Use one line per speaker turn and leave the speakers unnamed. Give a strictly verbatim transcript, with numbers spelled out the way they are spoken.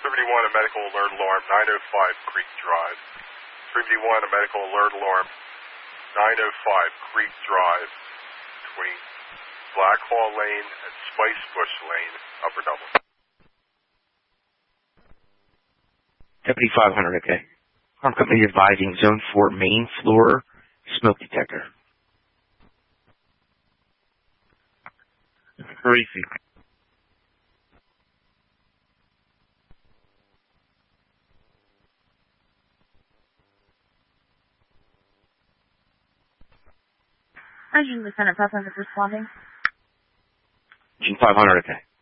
three B one, a medical alert alarm, nine oh five Creek Drive. three B one, a medical alert alarm, nine oh five Creek Drive, between Blackhall Lane and Spice Bush Lane, Upper Dublin.
Deputy five hundred, okay. Alarm company advising zone four main floor smoke detector. Crazy.
Engine Lieutenant five hundred responding.
Engine five hundred, okay.